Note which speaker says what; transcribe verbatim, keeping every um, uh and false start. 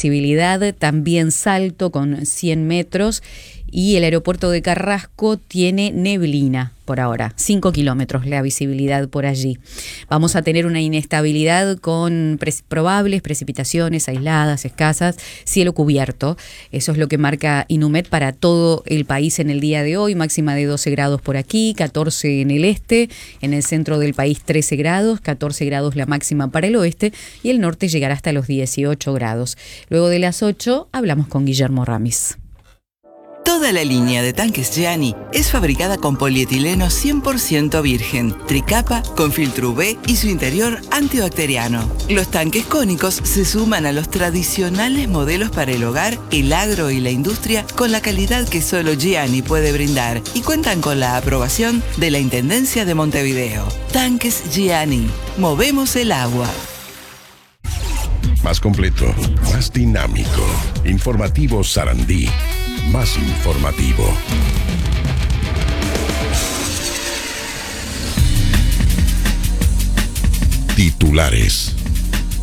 Speaker 1: visibilidad, también Salto con cien metros, y el aeropuerto de Carrasco tiene neblina por ahora, cinco kilómetros la visibilidad por allí. Vamos a tener una inestabilidad con pre- probables precipitaciones aisladas, escasas, cielo cubierto. Eso es lo que marca Inumet para todo el país en el día de hoy, máxima de doce grados por aquí, catorce en el este, en el centro del país trece grados, catorce grados la máxima para el oeste, y el norte llegará hasta los dieciocho grados. Luego de las ocho hablamos con Guillermo Ramis.
Speaker 2: Toda la línea de tanques Gianni es fabricada con polietileno cien por ciento virgen, tricapa con filtro U V y su interior antibacteriano. Los tanques cónicos se suman a los tradicionales modelos para el hogar, el agro y la industria con la calidad que solo Gianni puede brindar y cuentan con la aprobación de la Intendencia de Montevideo. Tanques Gianni. Movemos el agua.
Speaker 3: Más completo, más dinámico. Informativo Sarandí. Más informativo. Titulares.